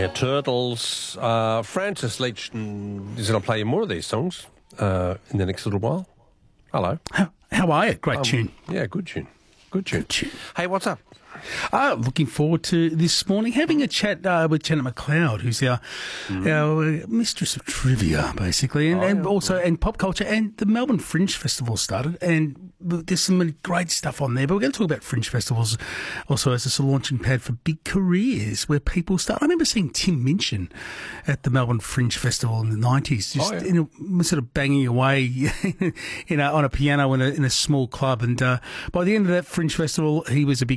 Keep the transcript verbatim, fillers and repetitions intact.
Yeah, Turtles. Uh, Francis Leach mm, is going to play you more of these songs uh, in the next little while. Hello. How, how are you? Great Um, tune. Yeah, good tune. Good tune. Good tune. Hey, what's up? Uh, looking forward to this morning having a chat uh, with Janet McLeod, who's our, mm. our uh, mistress of trivia, basically, and, Oh, and yeah. also and pop culture. And the Melbourne Fringe Festival started, and there's some really great stuff on there. But we're going to talk about Fringe Festivals also as a launching pad for big careers where people start. I remember seeing Tim Minchin at the Melbourne Fringe Festival in the nineties, just Oh, yeah. in a, sort of banging away you know, on a piano in a, in a small club. And uh, by the end of that Fringe Festival, he was a big